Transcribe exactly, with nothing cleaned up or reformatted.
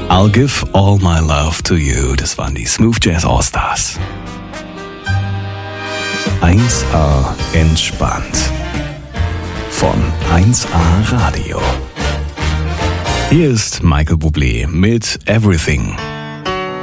I'll give all my love to you. Das waren die Smooth Jazz All-Stars. eins A entspannt. Von eins A Radio. Hier ist Michael Bublé mit Everything.